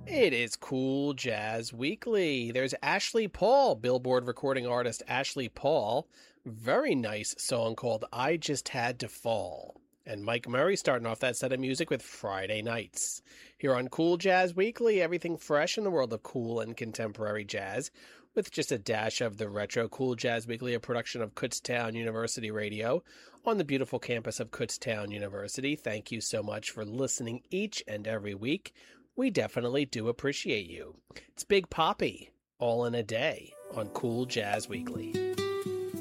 It is Cool Jazz Weekly. There's Ashley Paul, Billboard recording artist Ashley Paul. Very nice song called I Just Had to Fall. And Mike Murray starting off that set of music with Friday Nights. Here on Cool Jazz Weekly, everything fresh in the world of cool and contemporary jazz, with just a dash of the retro. Cool Jazz Weekly, a production of Kutztown University Radio on the beautiful campus of Kutztown University. Thank you so much for listening each and every week. We definitely do appreciate you. It's Big Poppy, all in a day, on Cool Jazz Weekly.